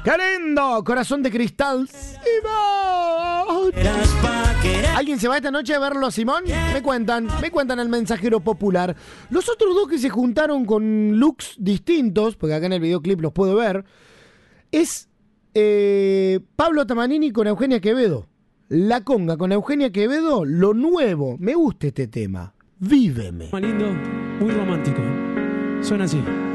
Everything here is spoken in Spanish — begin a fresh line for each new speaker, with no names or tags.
¡Qué lindo! Corazón de cristal. Simón. ¿Alguien se va esta noche a verlo a Simón? Me cuentan el mensajero popular. Los otros dos que se juntaron con looks distintos, porque acá en el videoclip los puedo ver, es Pablo Tamanini con Eugenia Quevedo. La Conga con Eugenia Quevedo, lo nuevo. Me gusta este tema. Víveme.
Lindo, muy romántico. Suena así.